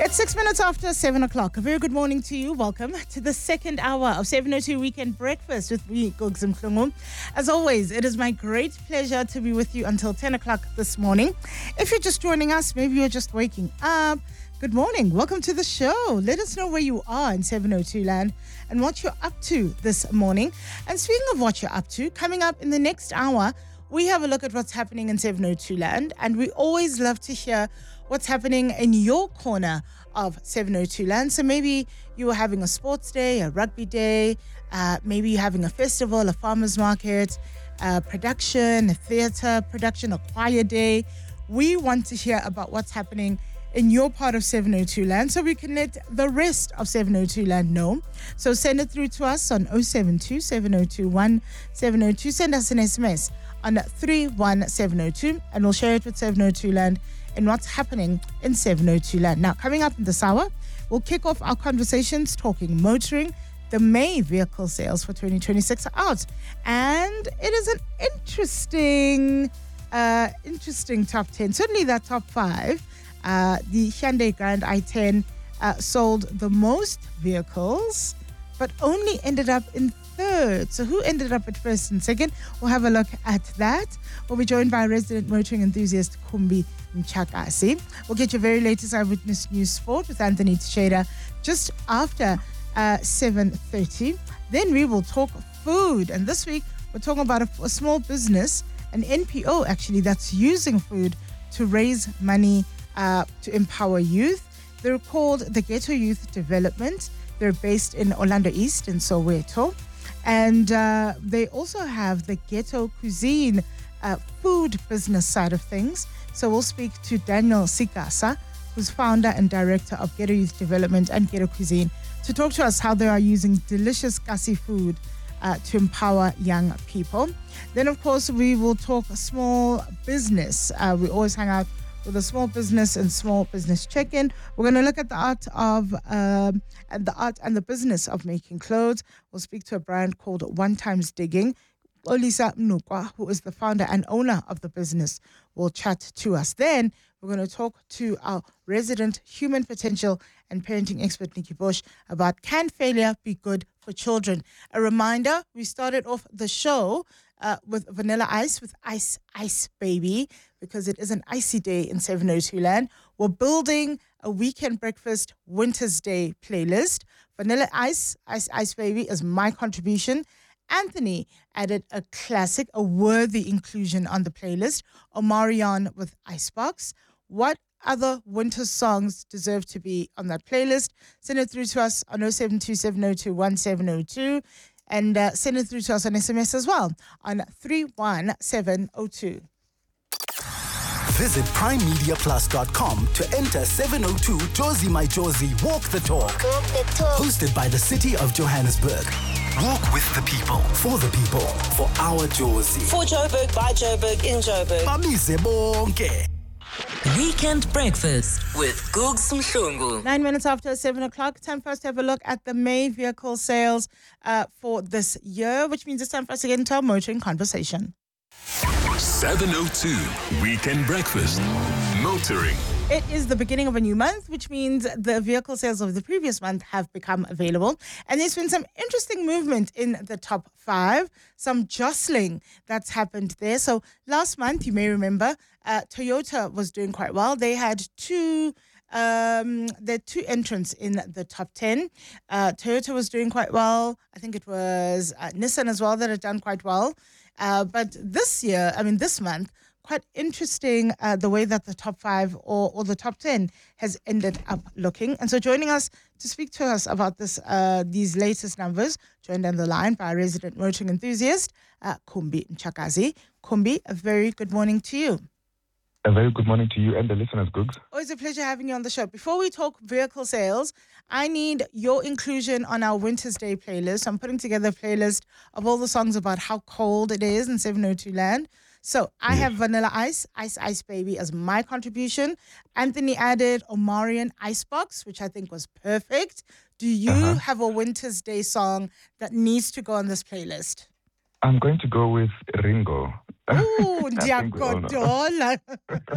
It's 6 minutes after 7 o'clock. A very good morning to you. Welcome to the second hour of 702 Weekend Breakfast with me, Gugs Mhlungu. As always, it is my great pleasure to be with you until 10 o'clock this morning. If you're just joining us, maybe you're just waking up, good morning. Welcome to the show. Let us know where you are in 702 land and what you're up to this morning. And speaking of what you're up to, coming up in the next hour, we have a look at what's happening in 702 land, and we always love to hear what's happening in your corner of 702 land. So maybe you were having a sports day, a rugby day, maybe you're having a festival, a farmer's market, a production, a theatre production, a choir day. We want to hear about what's happening in your part of 702 land so we can let the rest of 702 land know. So send it through to us on 072 702 1702. Send us an SMS on 31702 and we'll share it with 702 land and what's happening in 702 land. Now, coming up in this hour, we'll kick off our conversations talking motoring. The May vehicle sales for 2026 are out, and it is an interesting top 10. Certainly that top 5. The Hyundai Grand i10 sold the most vehicles, but only ended up in third. So who ended up at first and second? We'll have a look at that. We'll be joined by resident motoring enthusiast Kumbi Mchakazi. We'll get your very latest Eyewitness News Sport with Anthony Teixeira just after 7:30. Then we will talk food. And this week, we're talking about a small business, an NPO actually, that's using food to raise money to empower youth. They're called the Ghetto Youth Development. They're based in Orlando East in Soweto. And they also have the Ghetto Cuisine food business side of things. So we'll speak to Daniel Sikasa, who's founder and director of Ghetto Youth Development and Ghetto Cuisine, to talk to us how they are using delicious Kasi food to empower young people. Then, of course, we will talk small business. We always hang out with a small business and small business check-in. We're going to look at the art and the business of making clothes. We'll speak to a brand called One Times Digging. Olisa Mnukwa, who is the founder and owner of the business, will chat to us. Then we're going to talk to our resident human potential and parenting expert, Nikki Bush, about can failure be good for children? A reminder, we started off the show with Vanilla Ice, with Ice Ice Baby, because it is an icy day in 702 land. We're building a weekend breakfast Winter's Day playlist. Vanilla Ice, Ice Ice Baby is my contribution. Anthony added a classic, a worthy inclusion on the playlist. Omarion with Icebox. What other winter songs deserve to be on that playlist? Send it through to us on 072 702 1702. And send it through to us on SMS as well on 31702. Visit primemediaplus.com to enter 702 Josie My Josie Walk the Talk. Hosted by the City of Johannesburg. Walk with the people, for our Josie. For Joburg, by Joburg, in Joburg. Bamise bonke. Weekend Breakfast with Gugs Mhlungu. 9 minutes after 7 o'clock, time for us to have a look at the May vehicle sales for this year, which means it's time for us to get into our motoring conversation. 702 Weekend Breakfast. Motoring. It is the beginning of a new month, which means the vehicle sales of the previous month have become available. And there's been some interesting movement in the top 5, some jostling that's happened there. So last month, you may remember, Toyota was doing quite well. They had two entrants in the top 10. Toyota was doing quite well. I think it was Nissan as well that had done quite well. But this month, quite interesting the way that the top 5 or the top 10 has ended up looking. And so joining us to speak to us about these latest numbers, joined on the line by our resident motoring enthusiast, Kumbi Mchakazi. Kumbi, a very good morning to you. A very good morning to you and the listeners, Googs. Always a pleasure having you on the show. Before we talk vehicle sales, I need your inclusion on our Winter's Day playlist. I'm putting together a playlist of all the songs about how cold it is in 702 land. So I have Vanilla Ice, Ice Ice Baby as my contribution. Anthony added Omarion Icebox, which I think was perfect. Do you have a Winter's Day song that needs to go on this playlist? I'm going to go with Ringo. Ooh, Diakodola.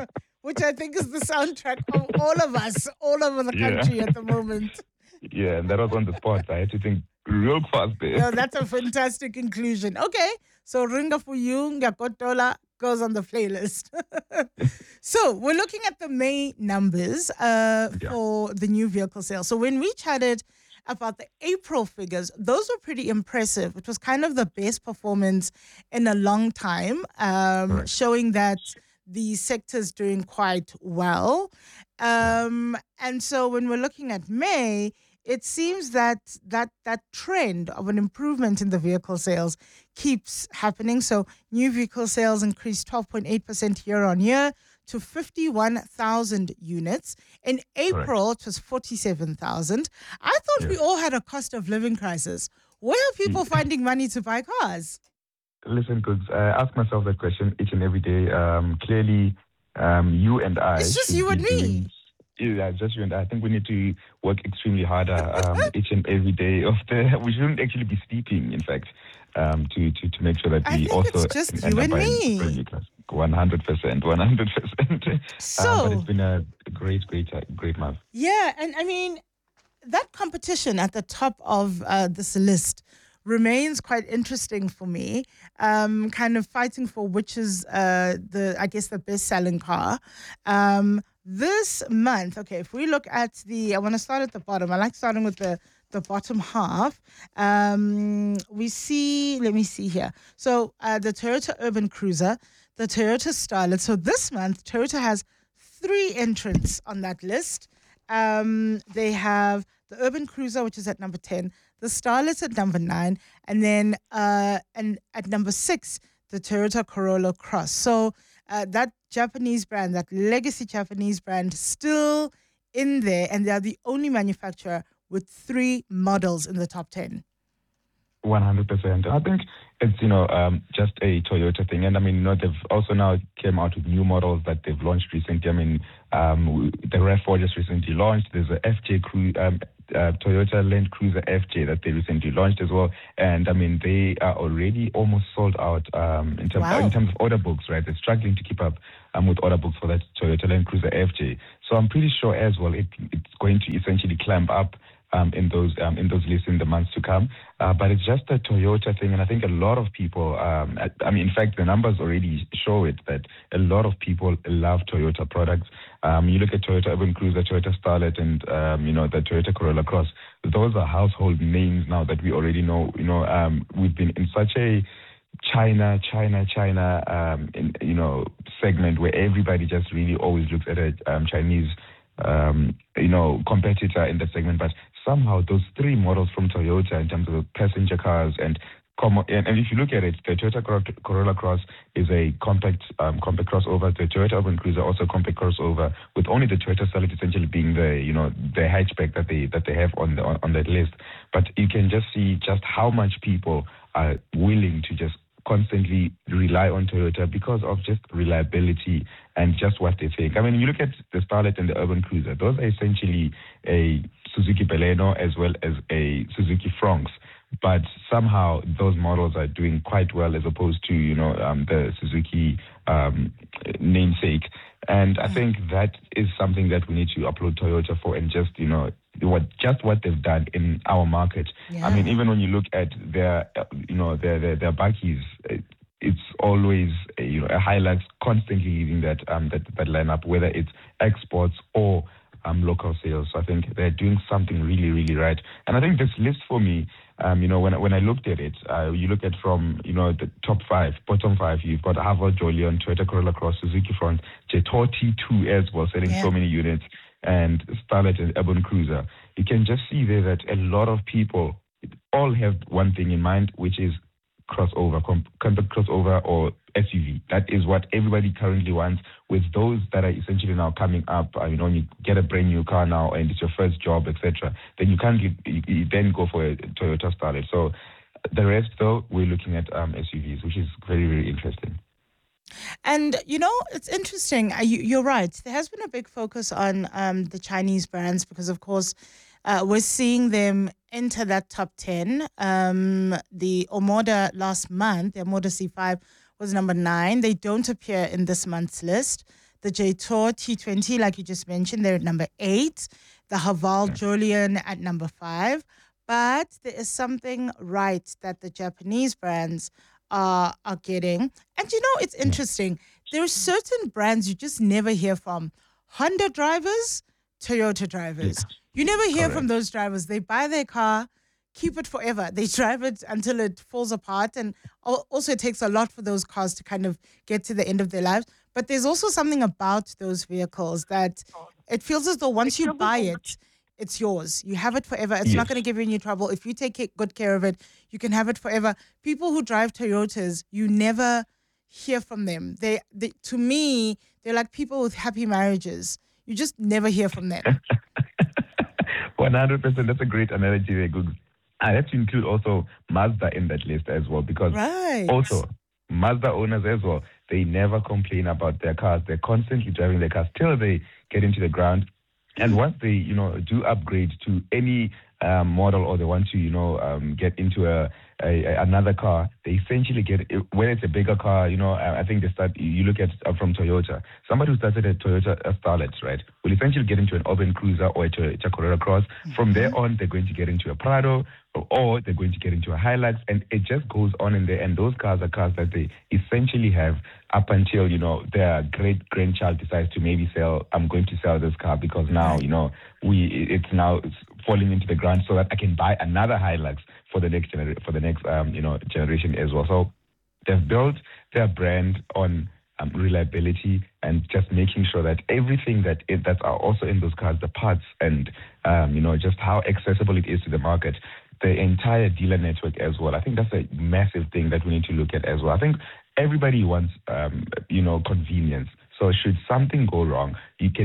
which I think is the soundtrack of all of us, all over the country at the moment. Yeah, and that was on the spot. I had to think real fast there. No, that's a fantastic inclusion. Okay, so Ringa for You, Ngakotola goes on the playlist. So we're looking at the May numbers for the new vehicle sales. So when we chatted about the April figures, those were pretty impressive. It was kind of the best performance in a long time, showing that the sector's doing quite well. And so when we're looking at May, it seems that trend of an improvement in the vehicle sales keeps happening. So new vehicle sales increased 12.8% year on year to 51,000 units. In April, it was 47,000. I thought we all had a cost of living crisis. Where are people finding money to buy cars? Listen, Googs, I ask myself that question each and every day. Clearly, you and I... It's just you and me. Yeah, just you and I think we need to work extremely harder each and every day. We shouldn't actually be sleeping, in fact, to make sure that we also... it's just you and me. 100%. So, but it's been a great month. Yeah, and I mean, that competition at the top of this list remains quite interesting for me, kind of fighting for which is the best-selling car. This month, okay, if we look at I want to start at the bottom. I like starting with the bottom half. We see, let me see here. So the Toyota Urban Cruiser, the Toyota Starlet. So this month, Toyota has 3 entrants on that list. They have the Urban Cruiser, which is at number 10, the Starlet at number 9, and then and at number 6, the Toyota Corolla Cross. So that Japanese brand, that legacy Japanese brand, still in there, and they are the only manufacturer with 3 models in the top 10. 100%. I think it's, just a Toyota thing. And I mean, they've also now came out with new models that they've launched recently. I mean, the RAV4 just recently launched. There's a Toyota Land Cruiser FJ that they recently launched as well. And I mean, they are already almost sold out in terms of order books, right? They're struggling to keep up with order books for that Toyota Land Cruiser FJ. So I'm pretty sure as well it's going to essentially climb up in those lists in the months to come. But it's just a Toyota thing, and I think a lot of people, in fact, the numbers already show it, that a lot of people love Toyota products. You look at Toyota Urban Cruiser, Toyota Starlet, and, the Toyota Corolla Cross. Those are household names now that we already know. We've been in such a China segment where everybody just really always looks at a Chinese competitor in that segment. But somehow those 3 models from Toyota in terms of passenger cars and if you look at it, the Toyota Corolla Cross is a compact crossover. The Toyota Urban Cruiser also compact crossover, with only the Toyota Starlet essentially being the hatchback that they have on that list. But you can just see just how much people are willing to just constantly rely on Toyota because of just reliability and just what they think. I mean, you look at the Starlet and the Urban Cruiser, those are essentially a Suzuki Baleno as well as a Suzuki Fronx. But somehow those models are doing quite well as opposed to, the Suzuki namesake. And I think that is something that we need to applaud Toyota for, and just, what they've done in our market. Yeah. I mean, even when you look at their bakkies, it's always a highlight, constantly leading that lineup, whether it's exports or local sales. So I think they're doing something really, really right. And I think this list for me, when I looked at it, you look at from, the bottom 5, you've got Haval, Jolion, Toyota Corolla Cross, Suzuki Front, Jetor T2 as well, selling so many units, and Starlet and Urban Cruiser. You can just see there that a lot of people all have one thing in mind, which is crossover, compact crossover or SUV. That is what everybody currently wants. With those that are essentially now coming up, when you get a brand new car now and it's your first job, etc., then you then go for a Toyota Starlet. So the rest, though, we're looking at SUVs, which is very, very interesting. And, it's interesting. You're right. There has been a big focus on the Chinese brands because, of course, we're seeing them enter that top 10. The Omoda last month, the Omoda C5 was number 9. They don't appear in this month's list. The J-Tour T20, like you just mentioned, they're at number 8. The Haval Jolion at number 5. But there is something right that the Japanese brands are getting. And it's interesting. There are certain brands you just never hear from. Honda drivers, Toyota drivers. You never hear from those drivers. They buy their car, keep it forever. They drive it until it falls apart. And also it takes a lot for those cars to kind of get to the end of their lives. But there's also something about those vehicles that it feels as though once you buy it, it's yours. You have it forever. It's not going to give you any trouble. If you take good care of it, you can have it forever. People who drive Toyotas, you never hear from them. They to me, they're like people with happy marriages. You just never hear from them. 100%. That's a great analogy there, Googs. I have to include also Mazda in that list as well, because also Mazda owners as well, they never complain about their cars. They're constantly driving their cars till they get into the ground. And once they, do upgrade to any model, or they want to, get into another car, they essentially get, when it's a bigger car, I think you look at from Toyota. Somebody who started a Toyota Starlet, right, will essentially get into an urban cruiser or a Toyota Corolla Cross. From there on, they're going to get into a Prado, or they're going to get into a Hilux, and it just goes on in there. And those cars are cars that they essentially have up until, their great-grandchild decides to maybe sell, I'm going to sell this car because now, it's falling into the ground so that I can buy another Hilux for the next generation as well. So they've built their brand on reliability and just making sure that everything that are also in those cars, the parts and, just how accessible it is to the market, the entire dealer network as well. I think that's a massive thing that we need to look at as well. I think everybody wants, convenience. So should something go wrong,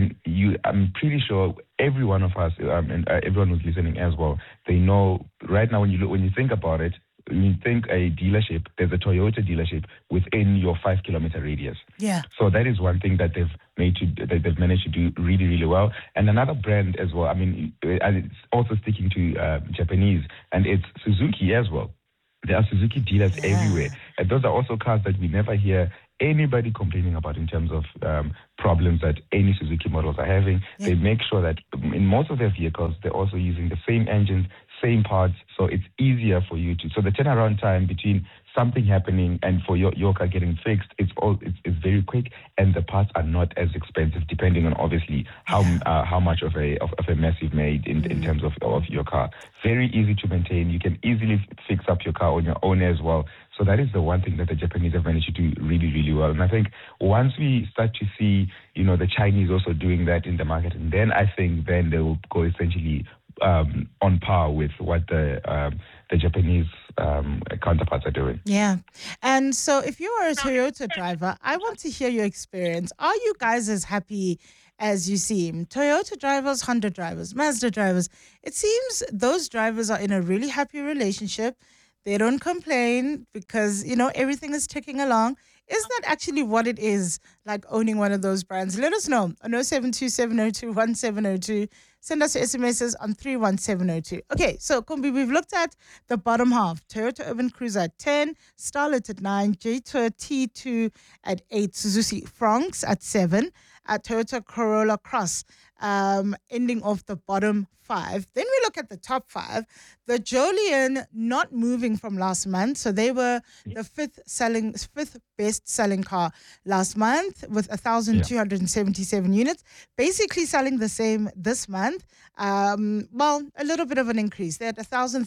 I'm pretty sure every one of us and everyone who's listening as well, they know right now when you think about it, when you think a dealership, there's a Toyota dealership within your 5-kilometer radius. Yeah. So that is one thing that they've managed to do really, really well. And another brand as well, it's also sticking to Japanese, and it's Suzuki as well. There are Suzuki dealers everywhere. And those are also cars that we never hear anybody complaining about in terms of problems that any Suzuki models are having. They make sure that in most of their vehicles, they're also using the same engines, same parts, so it's easier for you to. So the turnaround time between something happening and for your car getting fixed, it's very quick, and the parts are not as expensive, depending on obviously how much of a mess you've made in terms of your car. Very easy to maintain. You can easily fix up your car on your own as well. So that is the one thing that the Japanese have managed to do really, really well. And I think once we start to see, the Chinese also doing that in the market, and then I think then they will go essentially on par with what the Japanese counterparts are doing. Yeah. And so if you are a Toyota driver, I want to hear your experience. Are you guys as happy as you seem? Toyota drivers, Honda drivers, Mazda drivers. It seems those drivers are in a really happy relationship. They don't complain because, everything is ticking along. Is that actually what it is, like owning one of those brands? Let us know on 0727021702. Send us your SMSs on 31702. Okay, so Kumbi, we've looked at the bottom half. Toyota Urban Cruiser at 10, Starlet at 9, J-Tour T2 at 8, Suzuki Franks at 7, Toyota Corolla Cross ending off the bottom 5. Then we look at the top 5. The Jolion not moving from last month. So they were the fifth best selling car last month with 1,277 units. Basically selling the same this month. A little bit of an increase. They're at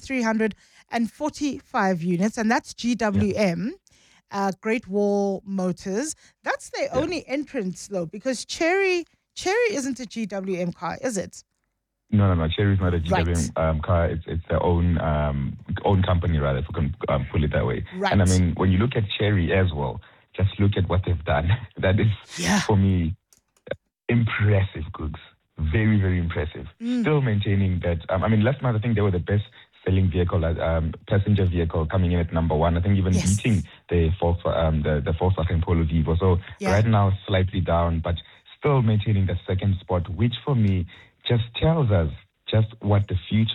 1,345 units, and that's GWM. Great Wall Motors. That's their only entrance though, because Cherry isn't a GWM car, is it? No. Cherry is not a GWM car. It's their own company, rather, if we can put it that way. Right. And when you look at Cherry as well, just look at what they've done. That is, for me, impressive, Googs. Very, very impressive. Still maintaining that. Last month I think they were the best selling vehicle, passenger vehicle, coming in at number 1. I think even beating the Volkswagen Polo Vivo. So right now slightly down, but still maintaining the second spot, which for me just tells us just what the future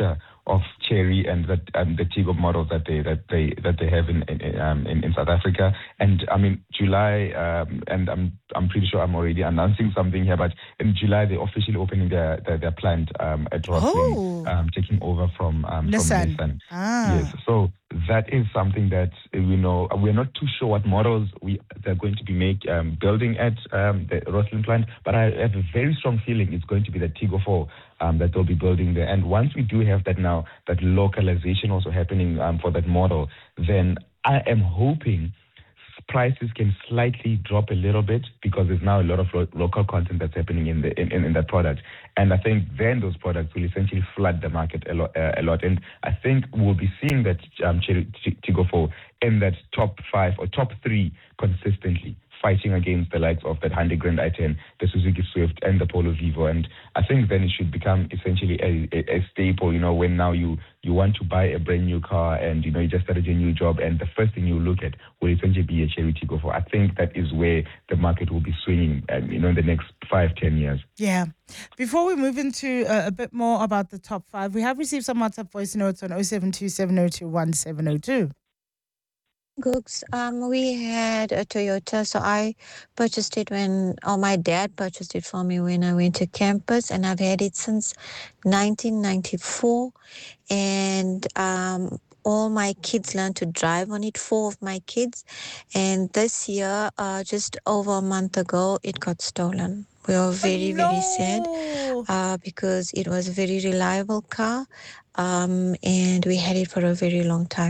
Chery and the Tiggo models that they have in South Africa. And I mean July, and I'm pretty sure I'm already announcing something here, but in July they're officially opening their plant at Rosslyn, taking over from Nissan. Yes, so that is something that we know. We're not too sure what models they're going to be building at the Rosslyn plant, but I have a very strong feeling it's going to be the Tiggo 4 that they'll be building there. And once we do have that now, that localization also happening for that model, then I am hoping prices can slightly drop a little bit, because there's now a lot of local content that's happening in that product. And I think then those products will essentially flood the market a lot. And I think we'll be seeing that Tiggo 4 in that top 5 or top 3 consistently, fighting against the likes of that Hyundai Grand i10, the Suzuki Swift, and the Polo Vivo. And I think then it should become essentially a staple, when now you want to buy a brand new car and, you just started your new job, and the first thing you look at will essentially be a Chery Tiggo 4. I think that is where the market will be swinging, in the next 5-10 years. Yeah. Before we move into a bit more about the top 5, we have received some WhatsApp voice notes on 072 702 1702. Googs, we had a Toyota, so I purchased it my dad purchased it for me when I went to campus, and I've had it since 1994, and all my kids learned to drive on it, 4 of my kids, and this year, just over a month ago, it got stolen. We were very, very sad because it was a very reliable car, and we had it for a very long time.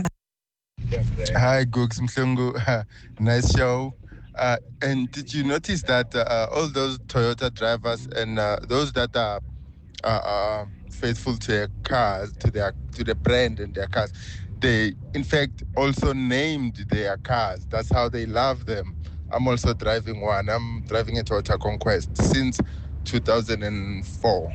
Hi, Googs Mhlungu. Nice show. And did you notice that all those Toyota drivers and those that are faithful to their cars, to the brand and their cars, they in fact also named their cars. That's how they love them. I'm also driving one. I'm driving a Toyota Conquest since 2004.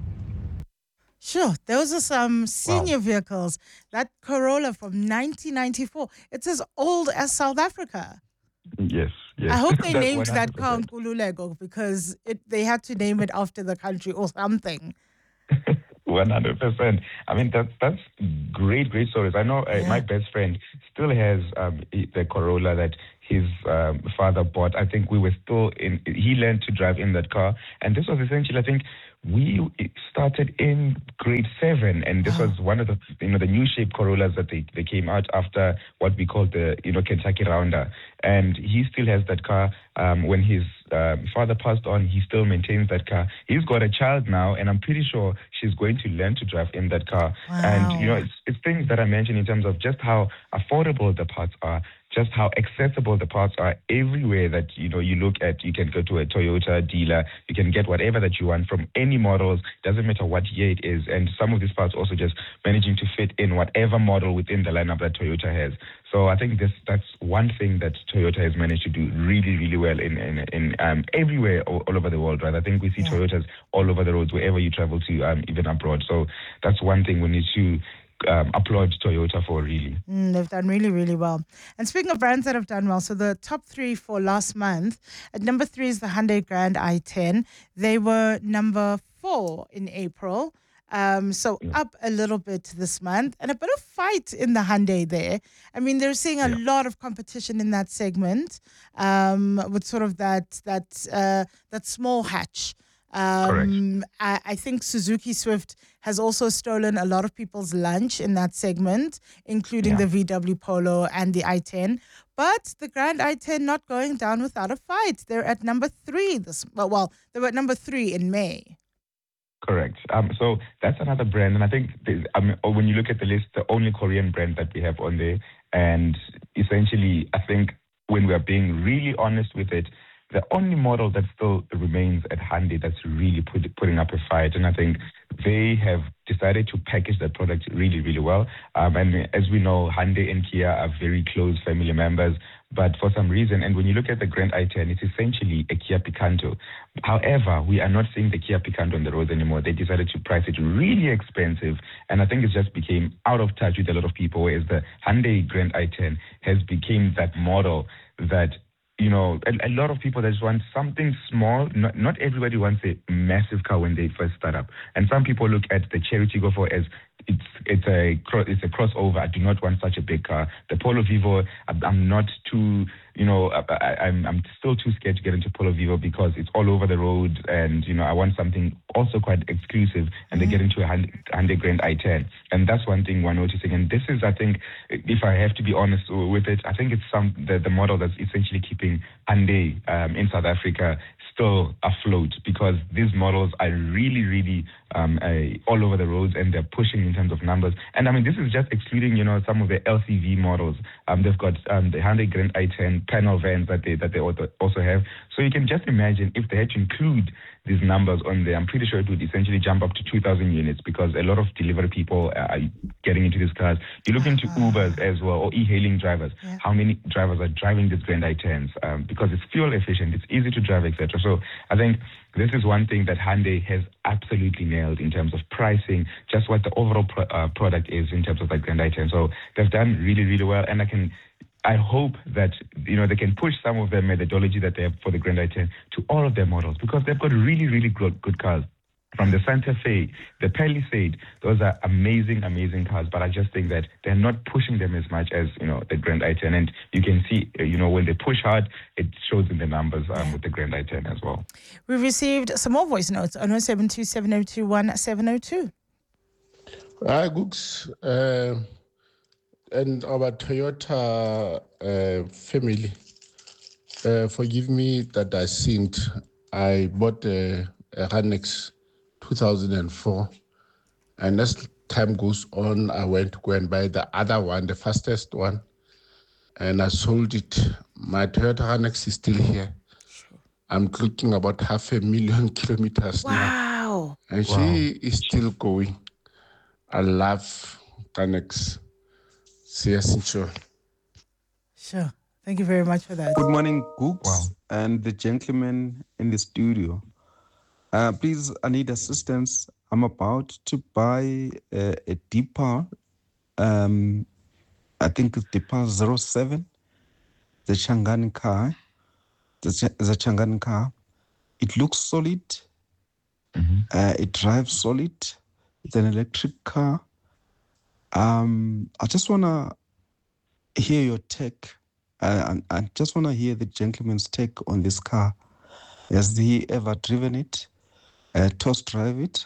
Sure, those are some senior vehicles. That Corolla from 1994, it's as old as South Africa. Yes. I hope they named that car Nkululeko, because they had to name it after the country or something. 100%. I mean, that's great stories. I know my best friend still has the Corolla that his father bought. I think he learned to drive in that car. And this was essentially, I think, we started in grade 7, and this was one of the the new shape Corollas that they came out after what we call the Kentucky Rounder, and he still has that car. When his father passed on, he still maintains that car. He's got a child now, and I'm pretty sure she's going to learn to drive in that car. Wow. And it's things that I mentioned in terms of just how affordable the parts are, just how accessible the parts are everywhere that you look at. You can go to a Toyota dealer, you can get whatever that you want from any models, doesn't matter what year it is, and some of these parts also just managing to fit in whatever model within the lineup that Toyota has. So I think that's one thing that Toyota has managed to do really, really well in everywhere all over the world, right? I think we see Toyotas all over the roads wherever you travel to, even abroad. So that's one thing we need to applaud Toyota for, really. They've done really, really well. And speaking of brands that have done well, so the top 3 for last month, at number 3 is the Hyundai Grand i10. They were number 4 in April. So up a little bit this month, and a bit of fight in the Hyundai there. I mean, they're seeing a lot of competition in that segment, with sort of that small hatch. I think Suzuki Swift has also stolen a lot of people's lunch in that segment, including the VW Polo and the i10. But the Grand i10 not going down without a fight. They're at number 3 they were at number 3 in May. Correct. So that's another brand, and I think when you look at the list, the only Korean brand that we have on there, and essentially, I think when we are being really honest with it, the only model that still remains at Hyundai that's really putting up a fight, and I think they have decided to package that product really, really well. And as we know, Hyundai and Kia are very close family members, but for some reason, and when you look at the Grand i10, it's essentially a Kia Picanto. However, we are not seeing the Kia Picanto on the roads anymore. They decided to price it really expensive, and I think it just became out of touch with a lot of people, whereas the Hyundai Grand i10 has become that model that a lot of people that just want something small. Not everybody wants a massive car when they first start up. And some people look at the Chery Tiggo 4 as it's a crossover. I do not want such a big car. The Polo Vivo, I'm not too, I'm still too scared to get into Polo Vivo because it's all over the road, and I want something also quite exclusive. And they get into a Hyundai Grand i10, and that's one thing we're noticing. And this is, I think, if I have to be honest with it, I think it's the model that's essentially keeping Hyundai in South Africa still afloat, because these models are really, really all over the roads, and they're pushing in terms of numbers. And I mean, this is just excluding, some of the LCV models. They've got the Hyundai Grand i10 panel vans that they also have. So you can just imagine if they had to include these numbers on there, I'm pretty sure it would essentially jump up to 2,000 units, because a lot of delivery people are getting into these cars. You look into Ubers as well, or e-hailing drivers. Yeah. How many drivers are driving these Grand i10s? Because it's fuel efficient, it's easy to drive, etc. So I think this is one thing that Hyundai has absolutely nailed in terms of pricing, just what the overall product is in terms of that Grand i10. So they've done really, really well, and I hope that they can push some of the methodology that they have for the Grand i10 to all of their models, because they've got really, really good cars. From the Santa Fe, the Palisade, those are amazing, amazing cars. But I just think that they're not pushing them as much as the Grand i10. And you can see, when they push hard, it shows in the numbers with the Grand i10 as well. We've received some more voice notes on 072 7021 702. Hi, Gooks. And our Toyota family, forgive me that I sinned. I bought a Ranex 2004, and as time goes on, I went to go and buy the other one, the fastest one, and I sold it. My Toyota Ranex is still here. I'm clocking about 500,000 kilometers now. Wow. And she is still going. I love Ranex. Yes, sure. Sure. Thank you very much for that. Good morning, Gooks and the gentlemen in the studio. Please, I need assistance. I'm about to buy a Deepal. I think it's Deepal 07, the Changan car. The Changan car. It looks solid. Mm-hmm. It drives solid. It's an electric car. I just want to hear your take. I just want to hear the gentleman's take on this car. Has he ever driven it? Test drive it?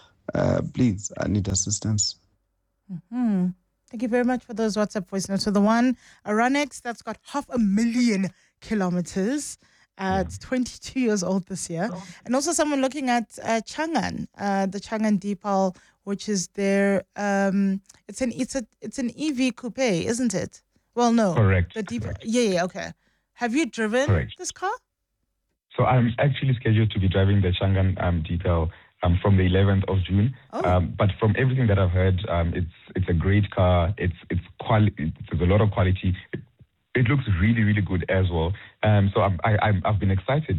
Please, I need assistance. Mm-hmm. Thank you very much for those WhatsApp voice notes. So the one, a Ranex, that's got 500,000 kilometers. It's 22 years old this year. Oh. And also someone looking at Changan, the Changan Deepal, which is their it's an EV coupe, isn't it? Well, no. Correct. The Deepal. Correct. Yeah, okay. Have you driven this car? So I'm actually scheduled to be driving the Changan Deepal from the 11th of June. Oh. But from everything that I've heard, it's a great car. It's quality. There's a lot of quality. It looks really, really good as well. So I've been excited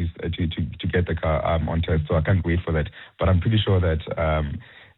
to get the car on test. So I can't wait for that. But I'm pretty sure that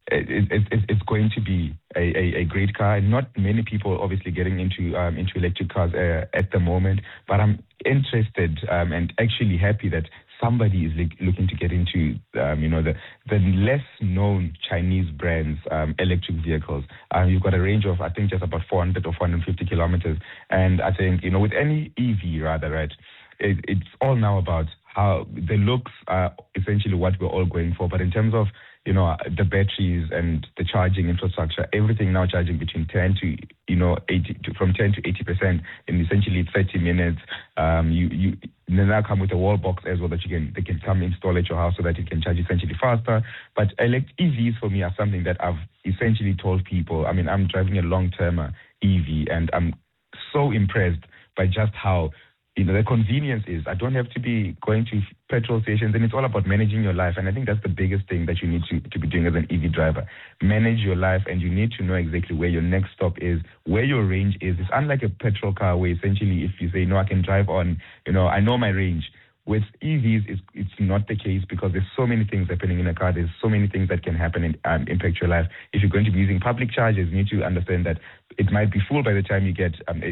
it's going to be a great car. Not many people obviously getting into electric cars at the moment. But I'm interested and actually happy that somebody is looking to get into, the less known Chinese brands, electric vehicles. You've got a range of, I think, just about 400 or 450 kilometers. And I think, with any EV rather, right, it's all now about how the looks are essentially what we're all going for. But in terms of, the batteries and the charging infrastructure, everything now charging between 10 to, 80, from 10 to 80% in essentially 30 minutes. They now come with a wall box as well that they can come install at your house so that it can charge essentially faster. But EVs for me are something that I've essentially told people. I mean, I'm driving a long-term EV, and I'm so impressed by just how the convenience is. I don't have to be going to petrol stations, and it's all about managing your life. And I think that's the biggest thing that you need to be doing as an EV driver. Manage your life, and you need to know exactly where your next stop is, where your range is. It's unlike a petrol car where essentially if you say, no, I can drive on, I know my range. With EVs, it's not the case, because there's so many things happening in a car. There's so many things that can happen and impact your life. If you're going to be using public chargers, you need to understand that it might be full by the time you get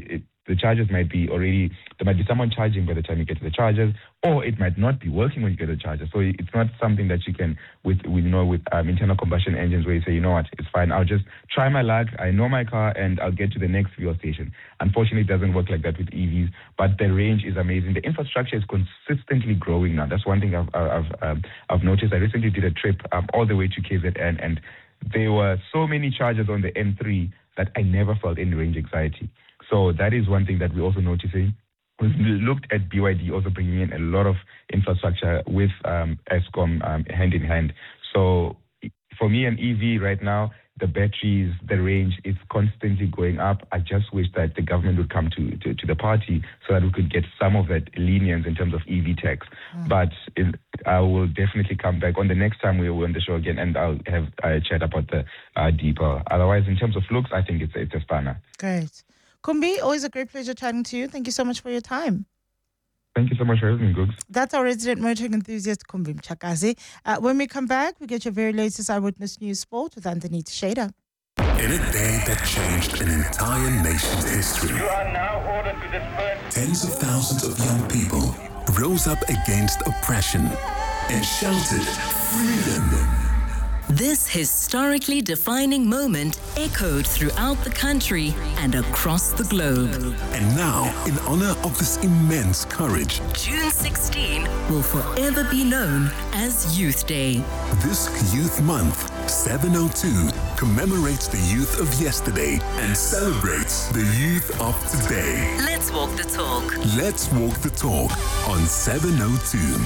the chargers might be already, there might be someone charging by the time you get to the chargers, or it might not be working when you get to the charger. So it's not something that you can, with internal combustion engines, where you say, you know what, it's fine, I'll just try my luck, I know my car, and I'll get to the next fuel station. Unfortunately, it doesn't work like that with EVs, but the range is amazing. The infrastructure is consistently growing now. That's one thing I've noticed. I recently did a trip all the way to KZN, and there were so many chargers on the N3 that I never felt any range anxiety. So that is one thing that we're also noticing. We've looked at BYD also bringing in a lot of infrastructure with Eskom hand in hand. So for me, an EV right now, the batteries, the range is constantly going up. I just wish that the government would come to the party so that we could get some of that lenience in terms of EV tax. But I will definitely come back on the next time we're on the show again, and I'll have a chat about the deeper. Otherwise, in terms of looks, I think it's a spanner. Great. Kumbi, always a great pleasure chatting to you. Thank you so much for your time. Thank you so much for having me, Googs. That's our resident motoring enthusiast, Kumbi Mchakazi. When we come back, we get your very latest Eyewitness News Sport with Anthony Teixeira. In a day that changed an entire nation's history, You are now ordered to disperse. tens of thousands of young people rose up against oppression and shouted, "Freedom!" This historically defining moment echoed throughout the country and across the globe. And now, in honor of this immense courage, June 16 will forever be known as Youth Day. this Youth Month, 702, commemorates the youth of yesterday and celebrates the youth of today. Let's walk the talk. Let's walk the talk on 702.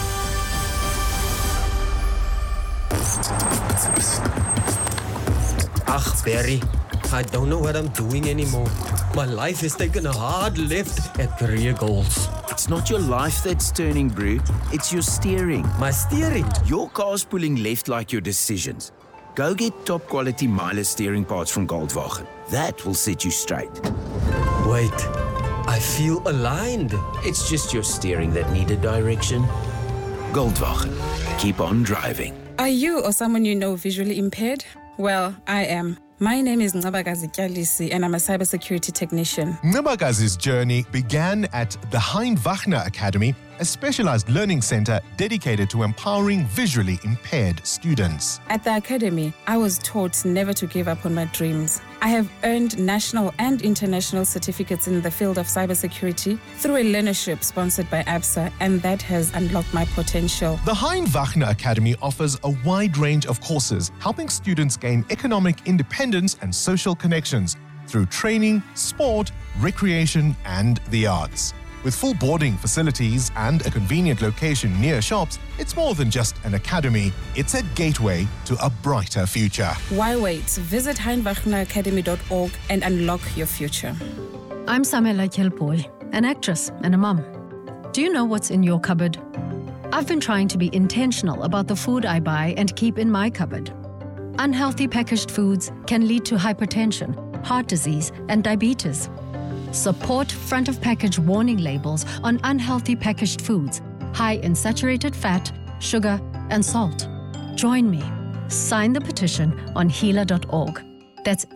Ach, Barry, I don't know what I'm doing anymore. My life has taken a hard left at career goals. It's not your life that's turning, Brew. It's your steering. My steering? Your car's pulling left like your decisions. Go get top quality Miele steering parts from Goldwagen. That will set you straight. Wait, I feel aligned. It's just your steering that needed direction. Goldwagen. Keep on driving. Are you or someone you know visually impaired? Well, I am. My name is Ngabagazi Kyalisi and I'm a cybersecurity technician. Ngabagazi's journey began at the Hein Wagner Academy, a specialized learning center dedicated to empowering visually impaired students. At the academy, I was taught never to give up on my dreams. I have earned national and international certificates in the field of cybersecurity through a learnership sponsored by ABSA, and that has unlocked my potential. The Hein Wagner Academy offers a wide range of courses, helping students gain economic independence and social connections through training, sport, recreation, and the arts. With full boarding facilities and a convenient location near shops, it's more than just an academy, it's a gateway to a brighter future. Why wait? Visit heinwagneracademy.org and unlock your future. I'm Samela Kelpoy, an actress and a mum. Do you know what's in your cupboard? I've been trying to be intentional about the food I buy and keep in my cupboard. Unhealthy packaged foods can lead to hypertension, heart disease, and diabetes. Support front-of-package warning labels on unhealthy packaged foods, high in saturated fat, sugar, and salt. Join me. Sign the petition on heala.org. That's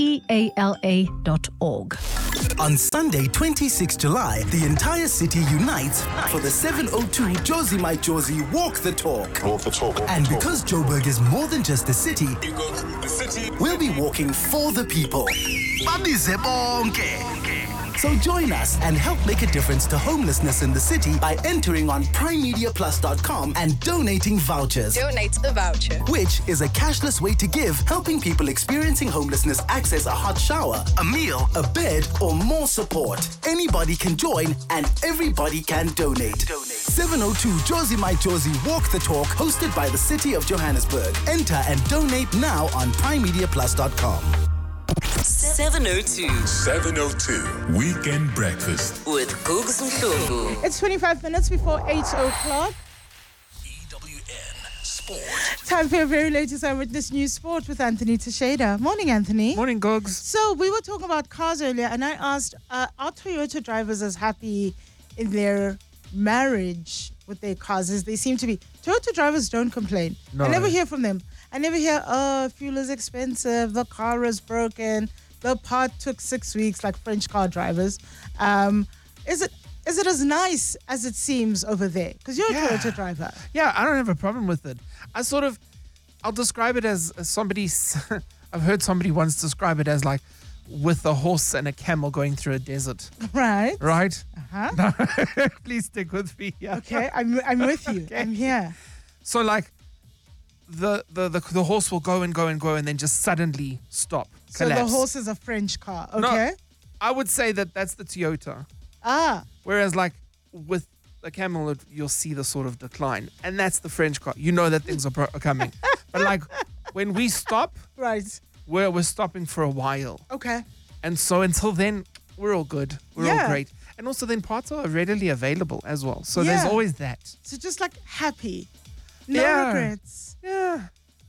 HEALA.org. On Sunday, 26 July, the entire city unites for the 702 Josie My Josie Walk the Talk. Walk the talk. And because Joburg is more than just a city, we'll be walking for the people. So join us and help make a difference to homelessness in the city by entering on primemediaplus.com and donating vouchers. Donate the voucher. Which is a cashless way to give, helping people experiencing homelessness access a hot shower, a meal, a bed, or more support. Anybody can join and everybody can donate. 702 Josie My Josie Walk the Talk, hosted by the City of Johannesburg. Enter and donate now on primemediaplus.com. 702. 702 Weekend Breakfast with Googs Mhlungu. It's 25 minutes before 8 o'clock. Time for your very latest Eyewitness News Sport with Anthony Teixeira. Morning, Anthony. Morning, Gogs. So we were talking about cars earlier, and I asked, are Toyota drivers as happy in their marriage with their cars as they seem to be? Toyota drivers don't complain. No. I never hear from them. I never hear, fuel is expensive, the car is broken. the part took 6 weeks, like French car drivers. Is it as nice as it seems over there? Because you're a Toyota driver. Yeah, I don't have a problem with it. I'll describe it as somebody. I've heard somebody once describe it as like with a horse and a camel going through a desert. Right. Right? Uh-huh. No, please stick with me. Yeah. Okay, I'm with you. Okay. I'm here. So like the horse will go and go and go and then just suddenly stop, collapse. So the horse is a French car. Okay. No, I would say that's the Toyota. Ah. Whereas like with the camel, you'll see the sort of decline. And that's the French car. You know that things are coming. But like when we stop, right, we're stopping for a while. Okay. And so until then, we're all good. We're all great. And also then parts are readily available as well. So there's always that. So just like happy. No regrets. Yeah.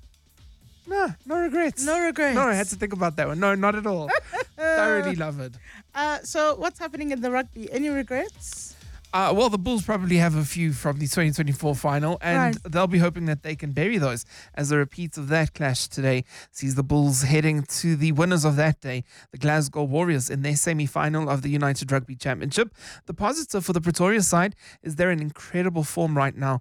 No regrets. No regrets. No, I had to think about that one. No, not at all. Thoroughly love it. So what's happening in the rugby? Any regrets? Well, the Bulls probably have a few from the 2024 final, and they'll be hoping that they can bury those, as a repeat of that clash today sees the Bulls heading to the winners of that day, the Glasgow Warriors, in their semi-final of the United Rugby Championship. The positive for the Pretoria side is they're in incredible form right now.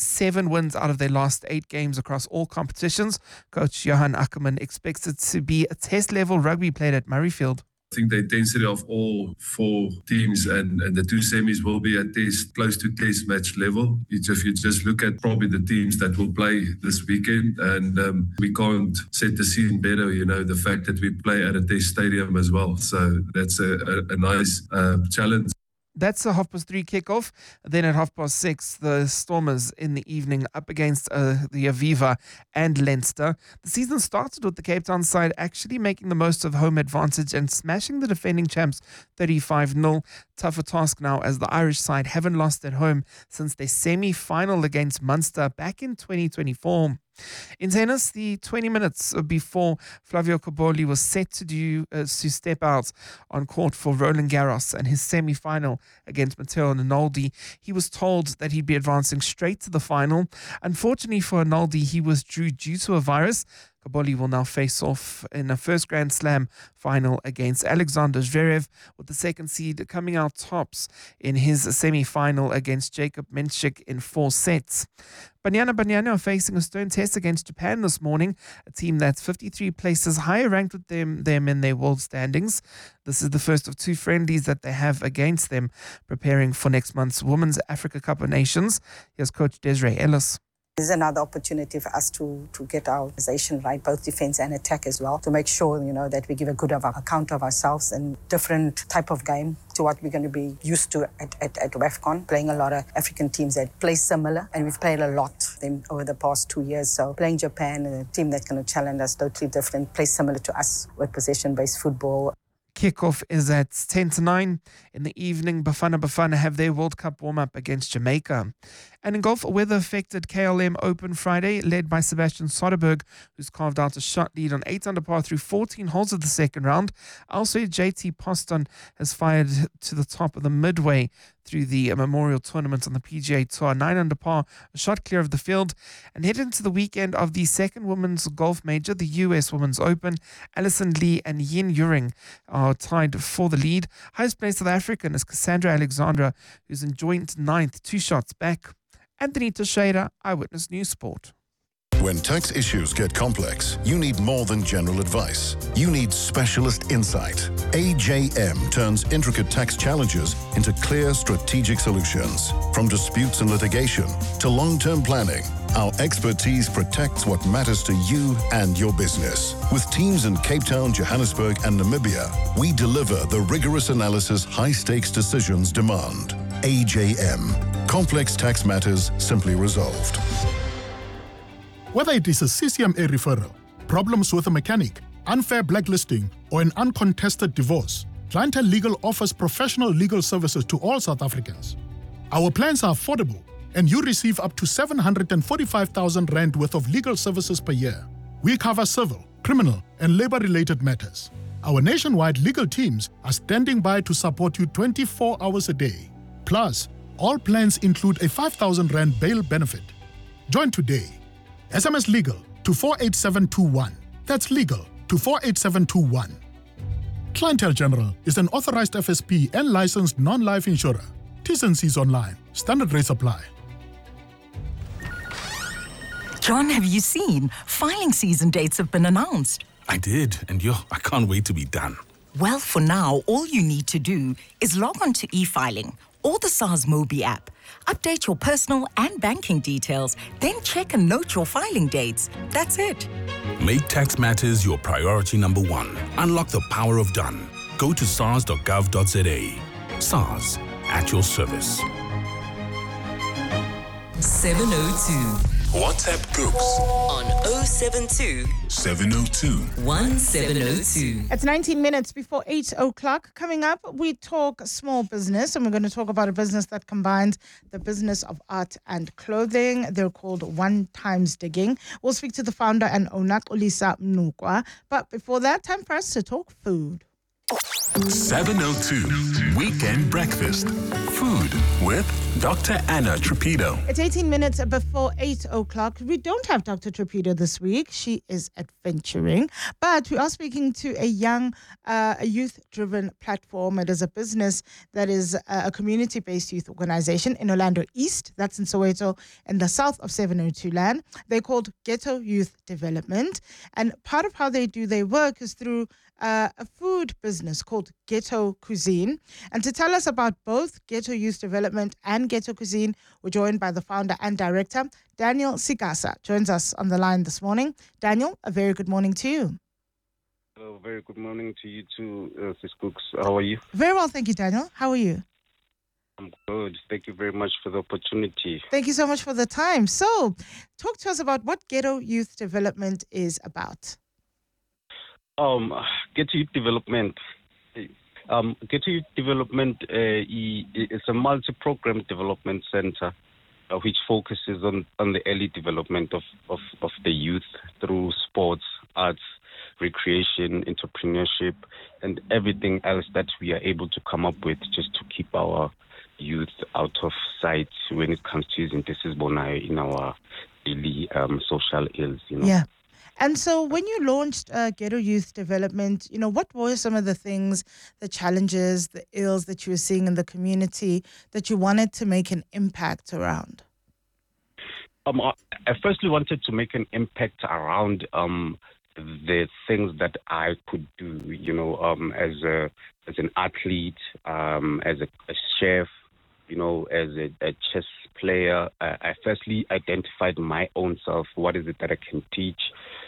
7 wins out of their last 8 games across all competitions. Coach Johan Ackerman expects it to be a test-level rugby played at Murrayfield. I think the intensity of all 4 teams and the 2 semis will be at close to test match level. If you just look at probably the teams that will play this weekend, and we can't set the scene better, the fact that we play at a test stadium as well. So that's a nice challenge. That's a 3:30 kickoff. Then at 6:30, the Stormers in the evening up against the Aviva and Leinster. The season started with the Cape Town side actually making the most of home advantage and smashing the defending champs 35-0. Tougher task now as the Irish side haven't lost at home since their semi-final against Munster back in 2024. In tennis, the 20 minutes before Flavio Cobolli was set to step out on court for Roland Garros and his semi-final against Matteo Rinaldi, he was told that he'd be advancing straight to the final. Unfortunately for Rinaldi, he withdrew due to a virus. Cobolli will now face off in a first Grand Slam final against Alexander Zverev, with the second seed coming out tops in his semi-final against Jacob Menchik in 4 sets. Banyana are facing a stone test against Japan this morning, a team that's 53 places higher ranked with them in their world standings. This is the first of 2 friendlies that they have against them, preparing for next month's Women's Africa Cup of Nations. Here's Coach Desiree Ellis. This is another opportunity for us to get our organization right, both defense and attack as well, to make sure, that we give a good account of ourselves and different type of game to what we're going to be used to at WAFCON, playing a lot of African teams that play similar, and we've played a lot them over the past 2 years. So playing Japan, a team that's going to challenge us, totally different, play similar to us with possession-based football. Kickoff is at 10-9 in the evening. Bafana have their World Cup warm-up against Jamaica. And in golf, a weather-affected KLM Open Friday, led by Sebastian Soderberg, who's carved out a shot lead on 8 under par through 14 holes of the second round. Also, JT Poston has fired to the top of the midway through the Memorial Tournament on the PGA Tour, 9 under par, a shot clear of the field. And head into the weekend of the second women's golf major, the US Women's Open. Alison Lee and Yin Yuring are tied for the lead. Highest placed South African is Cassandra Alexandra, who's in joint 9th, 2 shots back. Anthony Teixeira, Eyewitness News Sport. When tax issues get complex, you need more than general advice. You need specialist insight. AJM turns intricate tax challenges into clear strategic solutions. From disputes and litigation to long-term planning, our expertise protects what matters to you and your business. With teams in Cape Town, Johannesburg, and Namibia, we deliver the rigorous analysis high-stakes decisions demand. AJM. Complex tax matters simply resolved. Whether it is a CCMA referral, problems with a mechanic, unfair blacklisting, or an uncontested divorce, Clientele Legal offers professional legal services to all South Africans. Our plans are affordable, and you receive up to 745,000 Rand worth of legal services per year. We cover civil, criminal, and labor-related matters. Our nationwide legal teams are standing by to support you 24 hours a day. Plus, all plans include a 5,000 Rand bail benefit. Join today. SMS LEGAL to 48721. That's legal to 48721. Clientele General is an authorized FSP and licensed non-life insurer. T's and C's online. Standard rates apply. John, have you seen? Filing season dates have been announced. I did, and I can't wait to be done. Well, for now, all you need to do is log on to e-filing or the SARS Mobi app. Update your personal and banking details, then check and note your filing dates. That's it. Make tax matters your priority number one. Unlock the power of done. Go to sars.gov.za. SARS, at your service. 702. WhatsApp groups on 072 702 1702. It's 19 minutes before 8 o'clock. Coming up, we talk small business, and we're going to talk about a business that combines the business of art and clothing. They're called One Times Digging. We'll speak to the founder and owner, Xolisa Mnukwa. But before that, time for us to talk food. 702 Weekend Breakfast. Food with Dr. Anna Trapido. It's 18 minutes before 8 o'clock. We don't have Dr. Trapido this week. She is adventuring. But we are speaking to a young, youth-driven platform. It is a business that is a community-based youth organization in Orlando East. That's in Soweto, in the south of 702 land. They're called Ghetto Youth Development. And part of how they do their work is through a food business called Ghetto Cuisine. And to tell us about both Ghetto Youth Development and Ghetto Cuisine, we're joined by the founder and director, Daniel Sikasa, joins us on the line this morning. Daniel, a very good morning to you. Very good morning to you too, Sis Cooks. How are you? Very well, thank you, Daniel. How are you? I'm good. Thank you very much for the opportunity. Thank you so much for the time. So, talk to us about what Ghetto Youth Development is about. Ghetto Youth Development. Ghetto Youth Development is a multi-program development center which focuses on the early development of the youth through sports, arts, recreation, entrepreneurship, and everything else that we are able to come up with just to keep our youth out of sight when it comes to using this is Bonai in our daily social ills, Yeah. And so when you launched Ghetto Youth Development, what were some of the things, the challenges, the ills that you were seeing in the community that you wanted to make an impact around? I firstly wanted to make an impact around the things that I could do, as an athlete, as a chef, as a chess player. I firstly identified my own self. What is it that I can teach?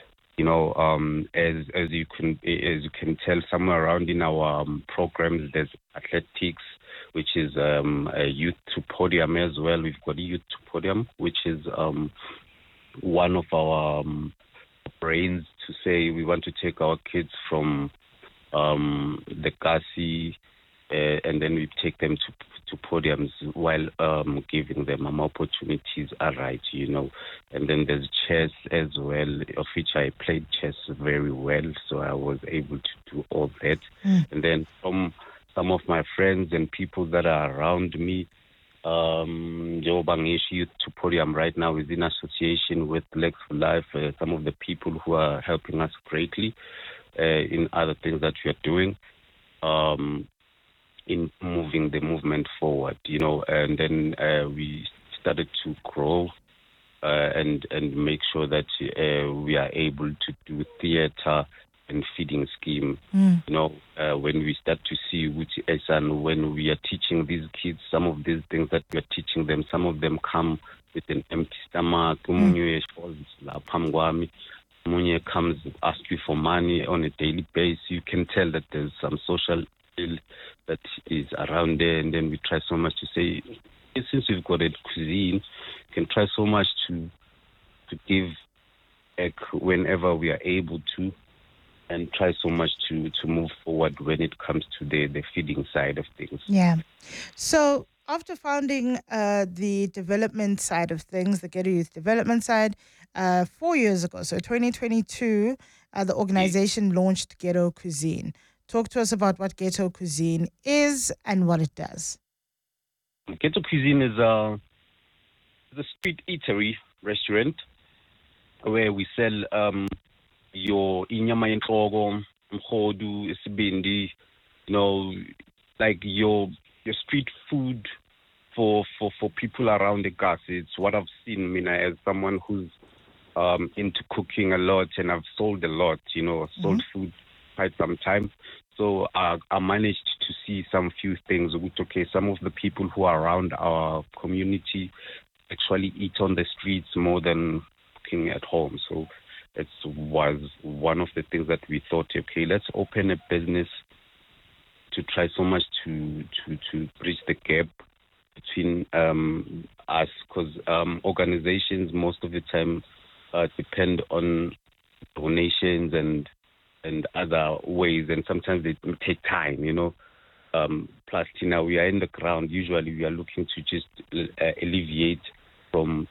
As you can tell, somewhere around in our programs, there's athletics, which is a youth to podium as well. We've got a youth to podium, which is one of our brains to say we want to take our kids from the Kasi, and then we take them to podiums while giving them opportunities are right, And then there's chess as well, of which I played chess very well, so I was able to do all that. And then from some of my friends and people that are around me, Jobangish Youth to Podium right now is in association with Legs for Life, some of the people who are helping us greatly in other things that we are doing. In moving the movement forward, and then we started to grow and make sure that we are able to do theater and feeding scheme. When we start to see which and when we are teaching these kids some of these things that we are teaching them, some of them come with an empty stomach. Munye comes ask you for money on a daily basis. You can tell that there's some social ill that is around there, and then we try so much to say, since we've got a cuisine, we can try so much to give back whenever we are able to, and try so much to move forward when it comes to the feeding side of things. Yeah. So after founding the development side of things, the Ghetto Youth Development side, 4 years ago, so 2022, the organization launched Ghetto Cuisine. Talk to us about what Ghetto Cuisine is and what it does. Ghetto Cuisine is a street eatery restaurant where we sell your inyama yenhloko, mkhodu, isibindi, you know, like your street food for people around the gas. It's what I've seen, Mina, as someone who's into cooking a lot, and I've sold a lot, you know, I've sold food quite some time. So I managed to see some few things. Okay, some of the people who are around our community actually eat on the streets more than cooking at home. So it was one of the things that we thought, okay, let's open a business to try so much to bridge the gap between us, because organizations most of the time depend on donations and other ways, and sometimes they take time, you know. Plus, now we are in the ground. Usually, we are looking to just alleviate from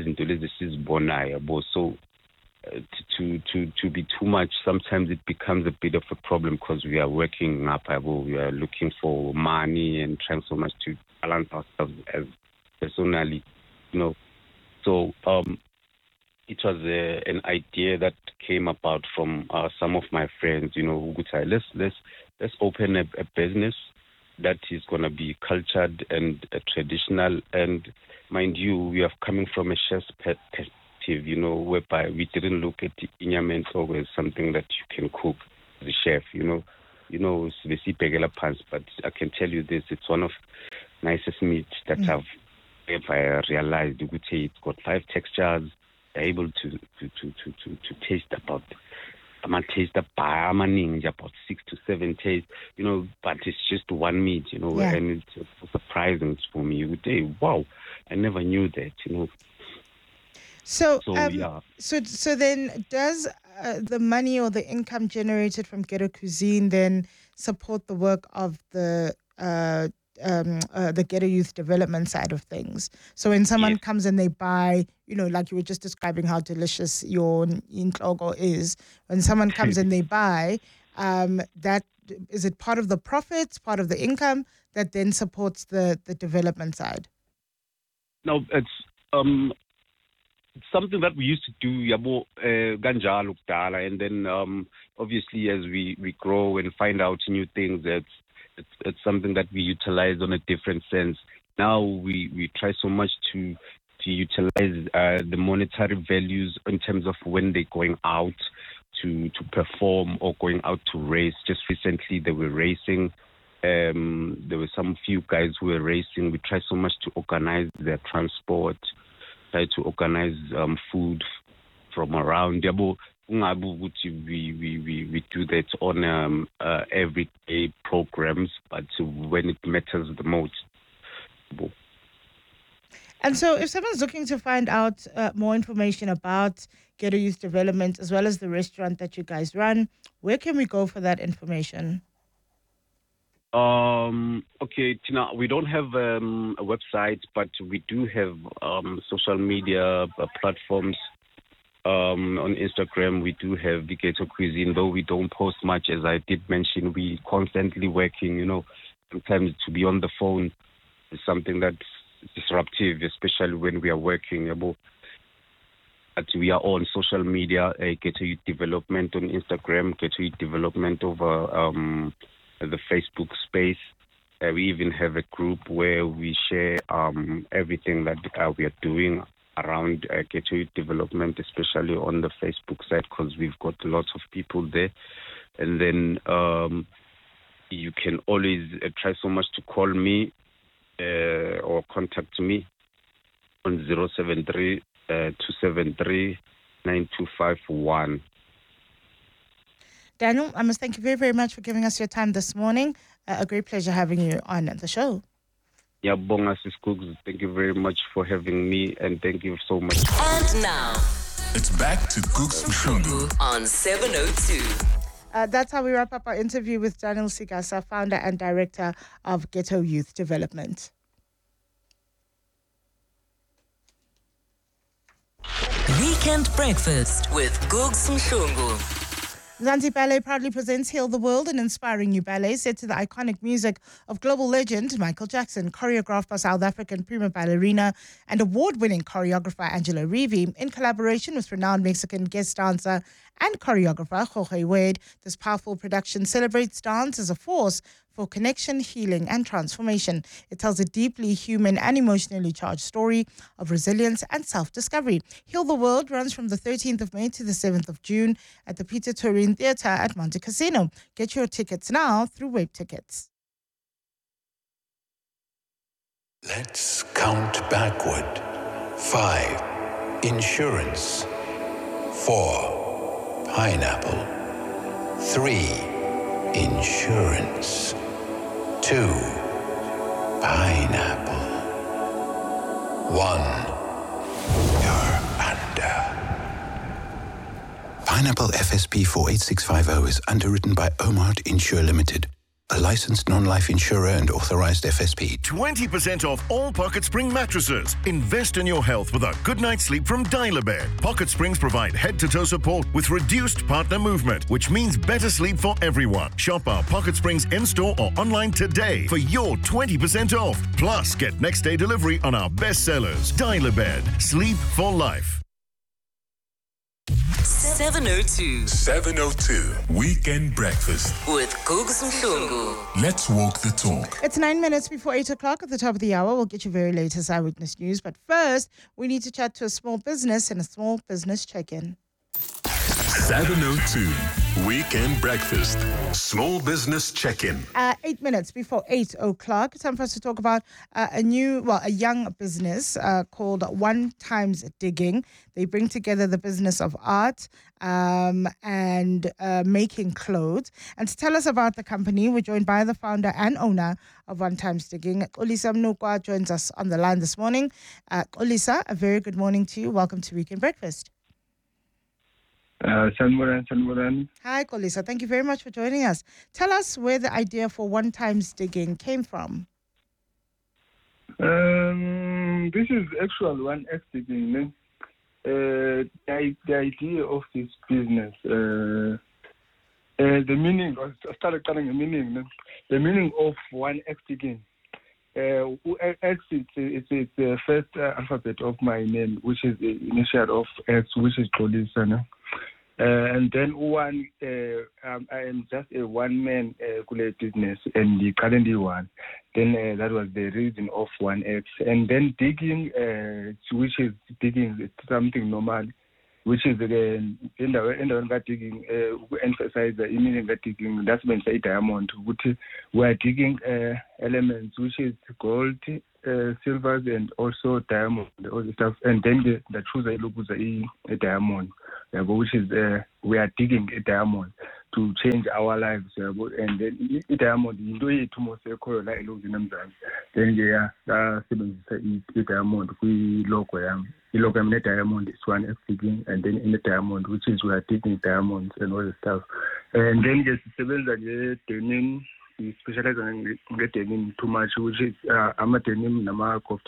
so to be too much. Sometimes it becomes a bit of a problem because we are working up. We are looking for money and trying so much to balance ourselves as personally, you know. So it was an idea that came about from some of my friends, you know, who said, let's open a business that is going to be cultured and traditional. And mind you, we are coming from a chef's perspective, you know, whereby we didn't look at inyamento as something that you can cook as a chef, you know. You know, it's the pegela pans, but I can tell you this, it's one of the nicest meat that I've ever realized. You could say it's got 5 textures. They're able to taste about about 6 to 7 tastes, you know, but it's just one meat, you know, and it's surprising for me. You would say, wow, I never knew that, you know. So then does the money or the income generated from Ghetto Cuisine then support the work of the Ghetto Youth Development side of things? So when someone comes and they buy, you know, like you were just describing how delicious your logo is, when someone comes and they buy, that is it part of the profits, part of the income that then supports the development side? No, it's something that we used to do, ganjalo kudala, and then obviously as we grow and find out new things, it's something that we utilize on a different sense. Now we try so much to utilize the monetary values in terms of when they're going out to perform or going out to race. Just recently they were racing. There were some few guys who were racing. We try so much to organize their transport, try to organize food from around. We do that on everyday programs, but when it matters the most. And so if someone's looking to find out more information about Ghetto Youth Development as well as the restaurant that you guys run, where can we go for that information? Okay, Tina, we don't have a website, but we do have social media platforms. On Instagram, we do have the Ghetto Cuisine, though we don't post much. As I did mention, we constantly working, you know. Sometimes to be on the phone is something that's disruptive, especially when we are working. But we are on social media, Ghetto Youth Development on Instagram, Ghetto Youth Development over the Facebook space. We even have a group where we share everything that we are doing around Ghetto Youth Development, especially on the Facebook side, because we've got lots of people there. And then you can always try so much to call me or contact me on 073 273 9251. Daniel, I must thank you very, very much for giving us your time this morning. A great pleasure having you on the show. Yeah, Bonga Sis Cooks, thank you very much for having me, and thank you so much. And now, it's back to Cooks Mshungu on 702. That's how we wrap up our interview with Daniel Sigasa, founder and director of Ghetto Youth Development. Weekend Breakfast with Cooks Mshungu. Mzansi Ballet proudly presents Heal the World, an inspiring new ballet set to the iconic music of global legend Michael Jackson, choreographed by South African prima ballerina and award-winning choreographer Angela Reevy, in collaboration with renowned Mexican guest dancer and choreographer Jorge Wade. This powerful production celebrates dance as a force for connection, healing, and transformation. It tells a deeply human and emotionally charged story of resilience and self-discovery. Heal the World runs from the 13th of May to the 7th of June at the Peter Turin Theatre at Monte Casino. Get your tickets now through Web Tickets. Let's count backward. 5. Insurance. 4. Pineapple. 3. Insurance. 2. Pineapple. 1. You're under. Pineapple FSP 48650 is underwritten by Omart Insure Limited, a licensed non-life insurer and authorized FSP. 20% off all Pocket Spring mattresses. Invest in your health with a good night's sleep from Dial-A-Bed. Pocket Springs provide head-to-toe support with reduced partner movement, which means better sleep for everyone. Shop our Pocket Springs in-store or online today for your 20% off. Plus, get next-day delivery on our best sellers. Dial-A-Bed. Sleep for life. 702. 702 Weekend Breakfast With Gugs Mhlungu. Let's walk the talk. It's 9 minutes before 8 o'clock. At the top of the hour, we'll get you very latest eyewitness news. But first, we need to chat to a small business and a small business check-in. 702 Weekend Breakfast Small Business Check-in. 8 minutes before 8 o'clock. Time for us to talk about a young business called One Times Digging. They bring together the business of art and making clothes. And to tell us about the company, we're joined by the founder and owner of One Times Digging. Xolisa Mnukwa joins us on the line this morning. Xolisa, a very good morning to you. Welcome to Weekend Breakfast. Sanmuran. Hi, Xolisa. Thank you very much for joining us. Tell us where the idea for One Times Digging came from. This is actual One X Digging. The idea of this business, the meaning, I started telling the meaning. The meaning of One X Digging. X, it's the first alphabet of my name, which is the initial of X, which is Xolisa. And then one, I am just a one-man business, and the currently one. Then that was the reason of 1X. And then digging, which is digging, it's something normal, which is the in the digging, we emphasize the meaning of digging. That's when say diamond. We are digging elements, which is gold, silvers, and also diamond, all the stuff. And then the truth I look is a diamond, which is we are digging a diamond to change our lives. And then a diamond, you do it to most color like looks in them. Then a diamond, we logo. You look at diamond is one X digging, and then in the diamond, which is we are digging diamonds and all the stuff. And then just seven that denim, we specialize on denim too much, which is I'm a denim, Nama,